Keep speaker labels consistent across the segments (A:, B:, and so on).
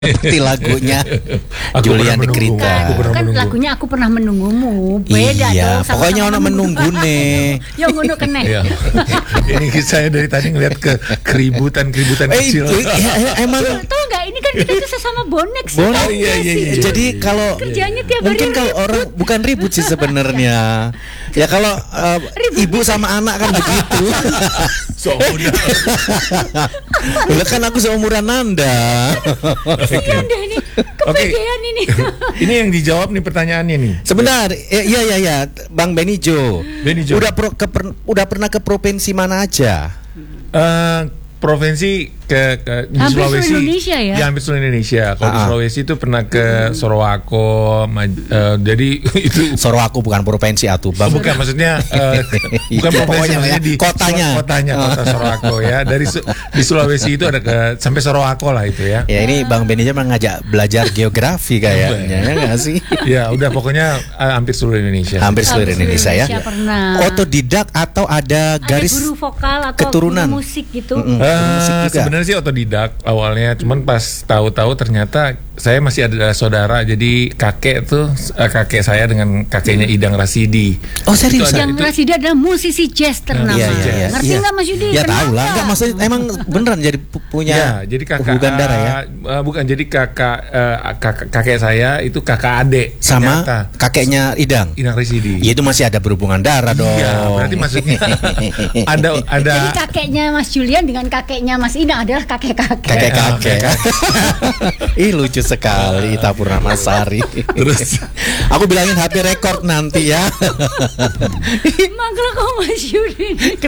A: Seperti lagunya
B: Aku
A: Julian
B: pernah
A: de Krita.
B: menunggu.
C: Kan lagunya Aku Pernah Menunggumu. Beda
A: Iya,
C: dong.
A: pokoknya orang menunggu nih.
C: Yo ngono kene.
B: Iya. Ini saya dari tadi ngeliat ke keributan kecil.
A: Itu emang
C: Tahu nggak ini kan kita tuh sesama bonek sih.
A: Bonek.
C: tahu
B: Iya,
C: nggak
B: iya,
C: sih?
B: iya.
A: jadi kalau
C: Kerjanya tiap hari
A: mungkin kalau orang bukan ribut sih sebenarnya. Ya kalau ibu sama anak kan begitu.
B: Soalnya
A: Udah kan aku seumuran Anda.
C: Kasihan deh ini. Kepedean ini.
B: ini yang dijawab nih pertanyaannya nih.
A: Sebentar, iya, Bang Benijo.
B: Benijo.
A: Udah pernah ke provinsi mana aja?
B: Provinsi ke di
C: Hampir
B: Sulawesi,
C: seluruh Indonesia ya?
B: hampir seluruh Indonesia. Kalau di Sulawesi itu pernah ke Sorowako, jadi itu
A: Sorowako bukan provinsi atuh, Bang.
B: bukan maksudnya bukan provinsi,
A: Pokoknya
B: maksudnya
A: ya,
B: di
A: kotanya.
B: kota Sorowako ya. Dari di Sulawesi itu ada ke sampai Sorowako lah itu ya.
A: Ya ini Bang Benijo mengajak belajar geografi kayaknya, ya nggak sih?
B: Ya udah pokoknya hampir seluruh Indonesia.
A: Hampir seluruh Indonesia ya.
C: Pernah.
A: Otodidak atau ada garis
C: Ada guru vokal atau
A: keturunan?
C: guru musik gitu.
A: musik juga.
B: Sebenarnya sih otodidak awalnya, cuman pas tahu-tahu ternyata saya masih ada saudara, jadi kakek saya dengan kakeknya Idang Rasidi.
A: Oh serius?
B: Itu ada-
C: Yang Rasida adalah musisi jazz ternama.
A: Iya.
C: Ngerti nggak Mas Yudi?
A: Ya
C: Kenapa?
A: tahu lah, enggak maksudnya emang beneran jadi punya
B: Ya, jadi kakak
A: hubungan darah ya.
B: Bukan, jadi kakek saya itu kakak adik
A: Sama
B: ternyata.
A: kakeknya Idang.
B: Idang Rasidi.
A: Ya itu masih ada berhubungan darah dong.
B: Iya, berarti maksudnya ada
C: Jadi kakeknya Mas Julian dengan kakeknya Mas Idang adalah kakek-kakek.
A: kakek-kakek. Ih lucu sekali Ita Purnamasari.
B: Terus
A: aku bilangin HP record nanti ya.
C: Mangkel kok Mas Yudi.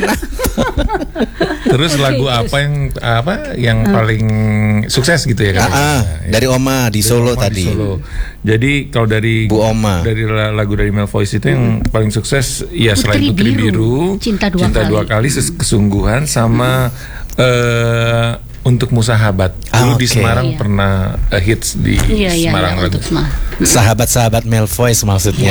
B: terus lagu apa yang paling sukses gitu ya kan?
A: Dari Oma di Solo
B: Oma
A: tadi.
B: di Solo. Jadi kalau dari
A: Bu Oma.
B: dari lagu dari Mel Voice itu yang paling sukses ya selain
C: Putri
B: Putri Biru,
C: Cinta Dua
B: Kali, Kesungguhan sama Untukmu Sahabat. Dulu di
A: Oke.
B: Semarang
C: Iya.
B: pernah hits di Semarang lagu.
C: untuk semua.
A: Sahabat-sahabat Mel Voice maksudnya.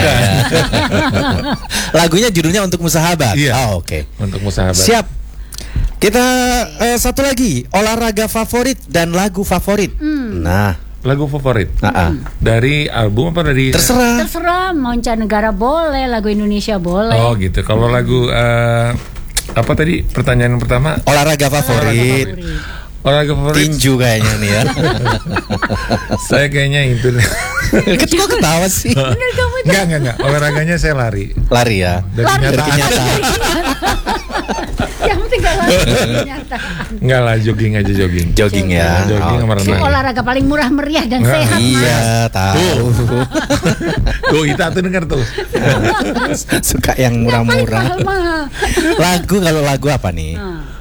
A: Lagunya judulnya Untukmu Sahabat.
B: Iya.
A: Oh, oke.
B: Untukmu Sahabat.
A: Siap. Kita satu lagi, olahraga favorit dan lagu favorit. Nah,
B: Lagu favorit dari album apa dari?
A: terserah.
C: Terserah, mancanegara boleh, lagu Indonesia boleh.
B: Oh gitu. Kalau lagu apa tadi pertanyaan pertama?
A: Olahraga favorit.
B: Olahraga favorit.
A: Tinju kayaknya nih ya.
B: Saya kayaknya itu.
A: Kok ketawa sih?
B: Enggak. Olahraganya saya lari.
A: Lari ya.
B: Dari
A: Dari
B: kenyataan.
A: kenyataan.
C: Yang penting gak lari kenyataan.
B: Enggak lah, jogging aja jogging.
A: Jogging ya.
B: Jogging sama
C: Itu
B: renang.
C: olahraga paling murah meriah dan sehat, Mas.
A: Iya, tahu.
B: Tuh, kita tuh dengar tuh.
A: Suka yang murah-murah.
C: Mahal-mahal.
A: Lagu apa nih?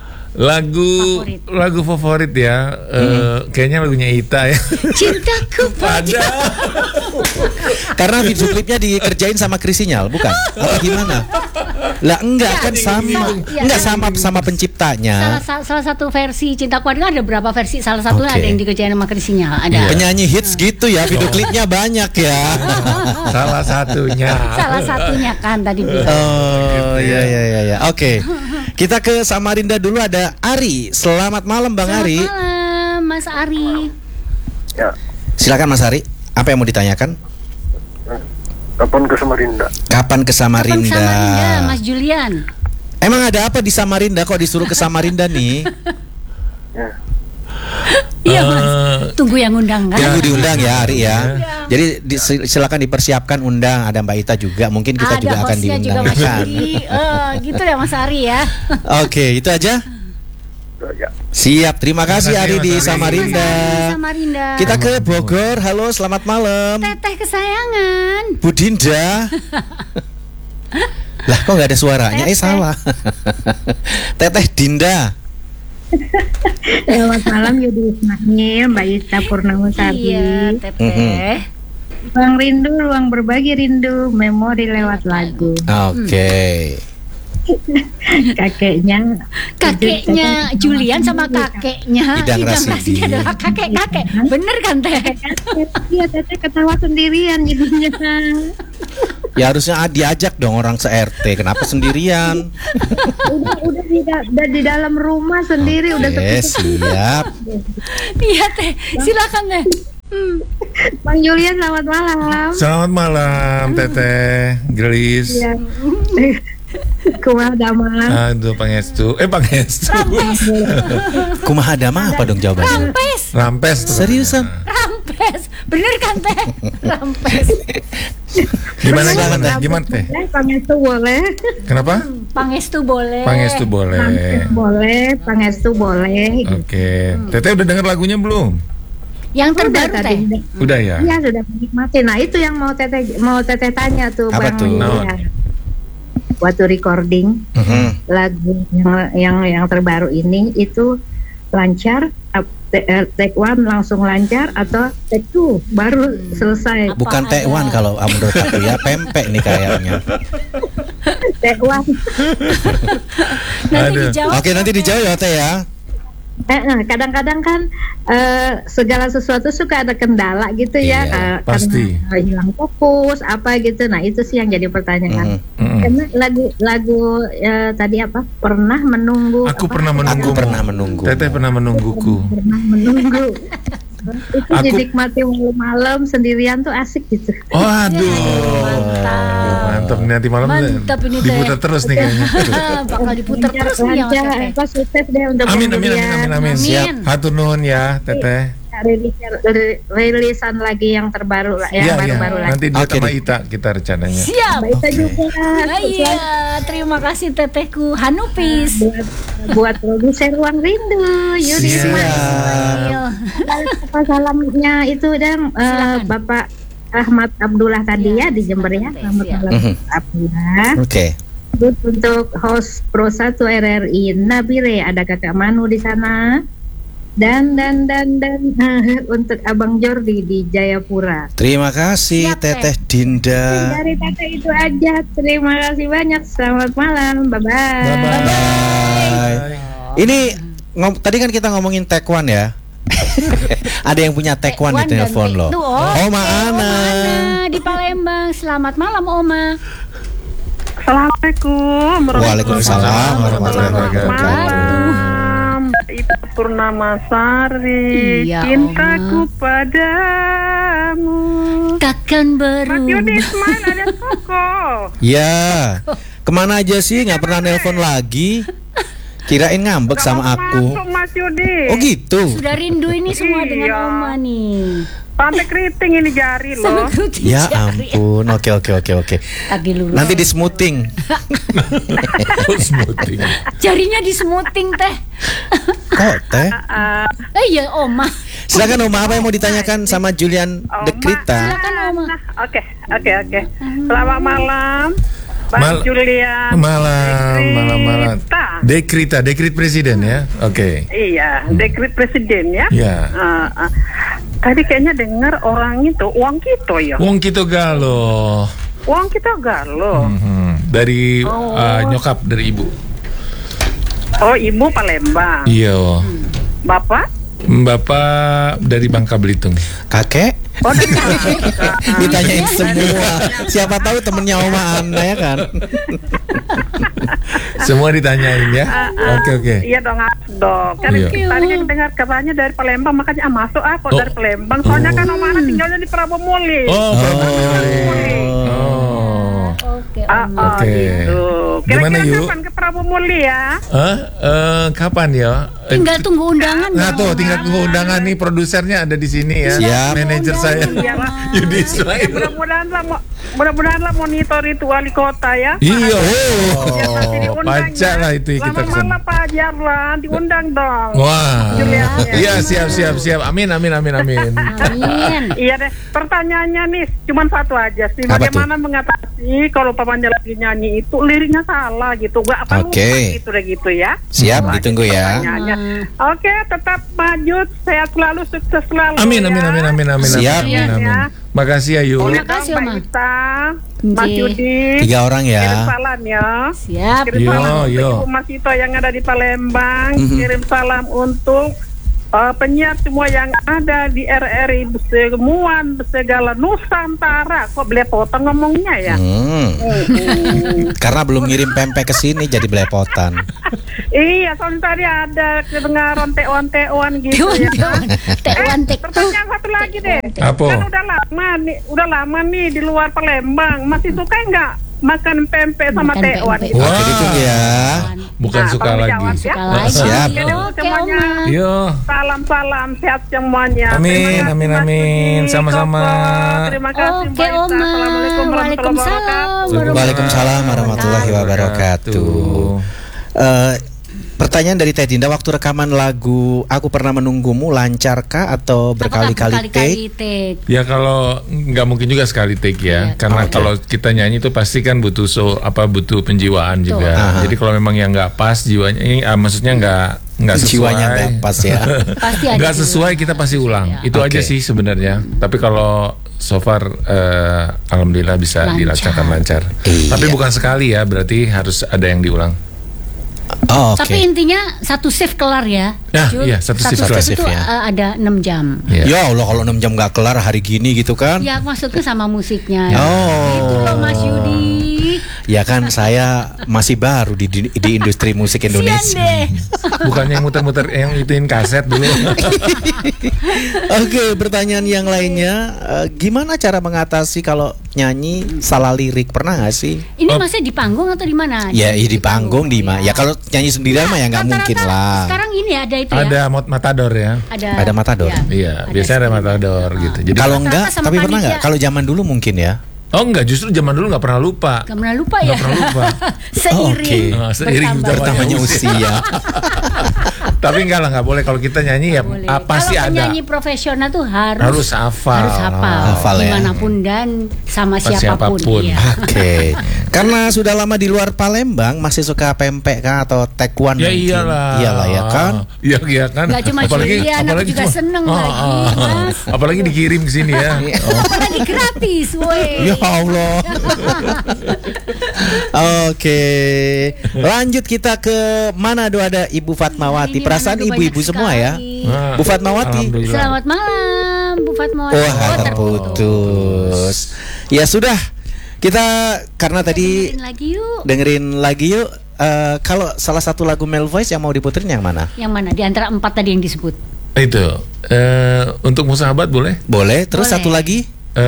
B: Lagu favorit ya. Kayaknya lagunya Ita ya.
C: Cintaku pada.
A: Karena video klipnya dikerjain sama Krisinyal, bukan? Atau gimana? Lah enggak kan sama.
C: Iya.
A: Enggak sama penciptanya.
C: Salah satu versi Cintaku Pada ada berapa versi? Salah satunya
A: Oke.
C: ada yang dikerjain sama Krisinya. Ada.
A: Penyanyi hits gitu ya, video klipnya banyak ya.
B: Salah satunya.
C: Salah satunya kan tadi bilang.
A: Oh iya. Oke. Kita ke Samarinda dulu, ada Ari. Selamat malam Bang Ari.
C: Selamat malam, Mas Ari.
D: Ya,
A: Silakan Mas Ari. Apa yang mau ditanyakan?
D: kapan ke Samarinda?
A: Kapan ke
C: Kapan
A: Samarinda?
C: Samarinda, Mas Julian?
A: Emang ada apa di Samarinda kok disuruh ke Samarinda nih?
D: Ya,
C: Iya Mas. Tunggu yang undang kan?
A: Tunggu diundang ya Ari ya. Jadi silakan dipersiapkan undang. Ada Mbak Ita juga. Mungkin kita
C: Ada
A: juga akan
C: hostnya juga
A: diundang.
C: Mas Yudi. Gitu deh Mas Ari ya.
A: Oke, itu aja.
D: ya.
A: Siap, terima kasih
B: Terima kasih,
A: Ari di
B: Mas Ari.
A: Samarinda.
C: Mas Samarinda.
A: Kita ke Bogor. Halo, selamat malam.
C: Teteh kesayangan.
A: Bu Dinda. Lah kok nggak ada suaranya?
C: Teteh.
A: Salah. Teteh Dinda.
E: Selamat malam Yudi Ismail, Mbak Ita Purnamasari.
C: Iya, Teteh.
E: Ruang rindu, ruang berbagi rindu, memori lewat lagu.
A: Oke.
E: Kakeknya
C: Julian sama kakeknya
A: Idang
C: Idang
A: Rasidi.
C: Rasidi adalah kakek-kakek. Bener kan Teh?
E: Iya, Teteh ketawa sendirian jadinya.
A: Ya harusnya diajak dong orang se-RT. Kenapa sendirian?
E: udah di dalam rumah sendiri udah
A: Oke, siap.
C: Iya Teh, silakan Teh.
E: Bang Julian, selamat malam.
B: Selamat malam, Teteh, Gelis.
E: Ya. Kumaha damang.
B: Aduh, Pangestu. Pangestu.
A: Kumaha dama apa dong jawabannya?
B: Rampes.
A: Seriusan?
C: Rampes, bener kan teh? Rampes.
B: Gimana Teh?
E: Pangestu boleh.
B: Kenapa?
C: Pangestu boleh.
B: Pangestu boleh.
E: Boleh, pangestu boleh.
B: Oke. Teteh udah denger lagunya belum?
C: Yang terbaru
E: Udah
C: teh.
E: tadi.
B: Udah ya?
E: Iya, sudah menikmati. Nah, itu yang mau teteh tanya tuh,
A: Apa
E: Bang
A: tuh?
E: Julian. Waktu recording lagu yang terbaru ini itu lancar, take one langsung lancar atau take two baru selesai.
A: Bukan T1 kalau menurut aku ya, pempek nih kayaknya.
E: Take one.
C: Nanti
B: Aduh.
C: dijawab.
A: Oke, nanti dijawab ya Teh ya.
E: Kadang-kadang kan segala sesuatu suka ada kendala gitu ya,
A: Iya,
B: pasti.
E: karena hilang fokus apa gitu. Nah itu sih yang jadi pertanyaan. Karena lagu tadi apa? Pernah menunggu.
B: Aku
E: apa?
B: pernah menunggu.
A: Aku pernah menunggu.
B: Teteh pernah menungguku.
E: Pernah menunggu. Itu
B: Aku-
E: dinikmati malam sendirian tuh asik gitu.
B: Oh, aduh.
C: Mantap.
B: Mantap nih, nanti malam
C: Mantap ini, Teh.
B: diputar terus nih kayaknya.
C: Bakal diputar terus nih yang
E: Lancar,
C: Teteh.
E: apa sukses deh untuk
B: Amin,
E: Bang
B: amin, amin,
E: Julian.
B: amin, amin.
C: Amin.
B: Siap. Hatur nuhun ya, Teteh.
E: Rilisan lagi yang terbaru lah, yang
B: Iya, iya.
E: baru-baru lagi.
B: Nanti duet
A: Oke,
B: sama
A: deh.
B: Ita kita rencananya.
C: Siap.
E: Mbak Ita juga.
C: Iya, terima kasih tetehku Hanupis.
E: buat produser Ruang Rindu Yudi
B: Siap.
C: Ismail.
E: apa salamnya itu dan Bapak Ahmad Abdullah tadi ya di Jember ya. Selamat
C: Siap.
E: malam Abdullah.
A: Oke.
E: Terus untuk host Pro 1 RRI Nabire, ada Kakak Manu di sana. Dan untuk Abang Jordi di Jayapura.
A: Terima kasih
C: Siap, Teh.
A: Teteh Dinda.
E: Dari Tete itu aja. Terima kasih banyak. Selamat malam. Bye-bye.
A: Bye. Ini tadi kan kita ngomongin Taekwondo ya. Ada yang punya Taekwondo di
C: dan
A: telepon loh.
C: itu,
A: Oma Ana.
C: Ana di Palembang. Selamat malam Oma.
F: Assalamualaikum.
A: Waalaikumsalam warahmatullahi wabarakatuh.
C: Waduh.
F: Itu Purnama Sari,
C: Iya,
F: cintaku
C: Oma.
F: padamu.
C: Takkan
F: Mas Yudi
C: berubah.
F: Ismail ada Koko.
A: Ya, kemana aja sih? Nggak pernah nelpon lagi. Kirain ngambek sama aku.
F: Masuk Mas Yudi.
A: Oh gitu.
C: Sudah rindu ini semua dengan
F: Iya.
C: Oma nih.
F: Sampai keriting ini jari loh.
C: Sampai
A: Ya
C: jari.
A: ampun. Oke.
C: Lagi lurus.
A: Nanti di smoothing.
B: Oh, smoothing.
C: Jarinya di smoothing teh.
A: Kok Teh?
C: Iya Oma.
A: Silakan Oma, apa yang mau ditanyakan sama Julian Dekrita?
C: Silakan Oma.
F: Oke. Selamat malam. Bang Julian.
B: Malam. Dekrit presiden ya. Oke.
F: Iya, dekret presiden ya.
B: Ya.
F: Tadi kayaknya dengar orang itu uang kita ya.
B: Wong kita galo.
F: Uang kita galau.
B: Dari nyokap dari ibu.
F: Oh, ibu Palembang.
B: Iya.
F: Bapak?
B: Bapak dari Bangka Belitung.
A: Kakek?
F: Oh, dari
A: Ditanyain semua. Siapa tahu temennya Oma Ana ya kan?
B: Semua ditanyain ya. Oke.
F: Iya dong, dong. Kan
B: Iya.
F: tadi kan dengar katanya dari Palembang, makanya masuk kok
B: Oh.
F: dari Palembang. Soalnya kan Om Ana tinggalnya di Prabomuli.
B: Oh,
C: Oke
F: Ah,
C: Oma.
F: oh,
B: Oke.
F: gitu.
B: Gimana,
F: Kira-kira
B: Yu?
F: kapan ke Prabomuli ya?
B: Kapan ya?
C: Tinggal tunggu undangan.
B: Nah
C: dong,
B: tuh,
C: Oma.
B: tinggal tunggu undangan nih, produsernya ada di sini ya.
A: Siap.
B: Manajer saya.
F: Iyalah.
B: Yudi
F: Ya,
B: Ismail.
F: mudah-mudahan lah monitor itu wali kota ya.
B: Iya.
F: Ya, pasti diundang
B: Baca
F: ya.
B: lah itu kita
F: Selamat
B: kesana.
F: malam Pak Jarlan, diundang dong.
B: Wah.
F: Julian, ya.
B: Iya, siap. Amin.
C: Amin.
F: Iya deh, pertanyaannya nih cuma satu aja sih.
A: Apa
F: Bagaimana mengatasi kalau pamannya lagi nyanyi itu liriknya salah gitu, gak apa
A: Oke.
F: lupa gitu deh gitu ya.
A: Siap, ditunggu ya.
F: Pertanyaannya. Oke, tetap maju, sehat selalu, sukses selalu.
B: Amin.
F: ya.
A: Siap.
B: Amin. Makasih ya, Yu.
F: Boleh
C: Terima kasih,
F: dong,
C: Oma.
F: Mbak Ita, Mas
C: Nggih.
F: Yudi.
A: 3 orang
F: Kirim
A: ya.
F: salam ya.
C: Siap.
F: Kirim
B: Yo,
F: salam untuk
B: yo.
F: Ibu Mas Ito yang ada di Palembang.
A: Mhm.
F: Kirim salam untuk penyiar semua yang ada di RRI semua segala Nusantara. Kok belepotan ngomongnya ya?
A: Karena belum ngirim pempek ke sini jadi belepotan.
F: Iya, soalnya tadi ada kedengaran tewan-tewan gitu ya.
C: Tewan tek tuh.
F: Pertanyaan satu lagi deh.
B: Apa?
F: Kan udah lama nih di luar Palembang. Masih suka nggak makan pempek sama
C: Makan
F: tewan?
C: pempek.
B: Wah.
A: Oke, ditunggu ya.
B: Bukan
F: Nah,
B: suka
F: tolong
B: lagi.
F: jawab ya.
C: Suka lagi.
A: Siap.
C: Oke, Oma.
B: Yo.
F: Salam-salam sehat semuanya.
B: Amin,
F: Terima kasih,
B: amin,
F: Mas
B: amin.
F: Budi,
B: Sama-sama.
F: Koko. Terima kasih,
C: Oke,
F: Mbak Ita.
C: Oma.
F: Assalamualaikum warahmatullahi wabarakatuh.
A: Waalaikumsalam warahmatullahi wabarakatuh. Pertanyaan dari Teh Dinda, waktu rekaman lagu Aku Pernah Menunggumu lancarkah atau berkali-kali take?
C: take?
B: Ya kalau nggak mungkin juga sekali take ya,
C: Iya.
B: karena
A: Oke.
B: kalau kita nyanyi itu pasti kan butuh butuh penjiwaan juga.
A: Aha.
B: Jadi kalau memang yang nggak pas jiwanya, maksudnya nggak sesuai,
A: Jiwanya nggak pas ya.
C: Pasti ada
B: nggak
C: juga.
B: sesuai kita pasti ulang.
C: Ya.
B: Itu
A: Oke.
B: aja sih sebenarnya. Tapi kalau so far alhamdulillah bisa
C: Lancar.
B: dilancarkan lancar.
A: Iya.
B: Tapi bukan sekali ya, berarti harus ada yang diulang.
A: Oh, oke.
C: Tapi intinya satu shift kelar ya.
B: Nah,
C: Jul.
B: iya, satu shift kelar.
C: itu
A: ya.
C: ada 6 jam.
B: Ya.
A: Ya Allah, kalau 6 jam nggak kelar hari gini gitu kan?
C: Ya maksudnya sama musiknya.
A: Oh.
C: Itu loh Mas Yudi.
A: Ya kan saya masih baru di industri musik
C: Sian
A: Indonesia.
C: deh.
B: Bukannya yang muter-muter yang ituin kaset dulu.
A: Oke, pertanyaan yang lainnya, gimana cara mengatasi kalau nyanyi salah lirik? Pernah nggak sih?
C: Ini masih di panggung atau di mana?
A: Ya, di panggung di mana? Ya kalau nyanyi sendirian mah ya nggak
C: Rata-rata
A: mungkin lah.
C: Sekarang ini ada itu ya.
B: Ada matador ya.
A: Ada matador.
C: Ya.
B: Iya, biasanya ada matador gitu. Jadi
A: Kalau
C: Rata-rata
A: enggak,
C: sama
A: tapi pernah
C: panitia.
A: nggak? Kalau zaman dulu mungkin ya.
B: oh enggak, justru zaman dulu nggak pernah lupa.
C: Gak pernah lupa ya.
B: Nggak pernah lupa.
C: Seiring,
A: Oke.
B: Seiring
A: Bertambahnya usia.
B: Tapi enggak lah, nggak boleh kalau kita nyanyi ya
C: Boleh.
B: pasti
C: Kalau
B: ada.
C: penyanyi profesional tuh harus
B: Harus hafal.
A: Hafal ya.
C: dimanapun dan sama
B: Siapapun.
C: siapapun. Iya.
A: Oke. Karena sudah lama di luar Palembang, masih suka pempek kah atau taekwondo?
B: Ya
A: mungkin?
B: iyalah.
A: Iyalah ya kan.
B: Iya kan.
C: Nggak cuma Julian, aku juga seneng lagi, Mas.
B: Apalagi dikirim ke sini ya.
C: Apalagi gratis, woi.
A: Ya Allah. Oke. Lanjut kita ke Manado, ada Ibu Fatmawati.
C: Ini
A: Perasaan
C: Manado
A: ibu-ibu
C: banyak
A: semua ya.
C: sekali.
B: Nah,
A: Bu Fatmawati.
B: alhamdulillah.
C: Selamat malam, Bu Fatmawati.
A: Wah, terputus. Ya sudah. Kita karena tadi
C: Dengerin lagi yuk.
A: dengerin lagi yuk. Kalau salah satu lagu Male Voice yang mau diputerin yang mana?
C: Yang mana? Di antara 4 tadi yang disebut.
B: Itu untuk musahabat boleh?
A: Boleh. Terus
C: Boleh.
A: satu lagi?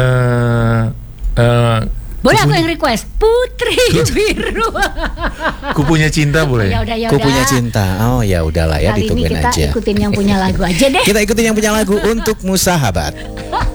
C: Boleh aku yang request Putri Biru.
B: Ku Punya Cinta boleh?
C: Ya udah ya
A: Ku
C: udah.
A: Punya Cinta. Oh ya udahlah ya,
C: Kali ini
A: ditungguin
C: kita
A: aja.
C: ikutin yang punya lagu aja deh.
A: Kita ikutin yang punya lagu untuk Musahabat.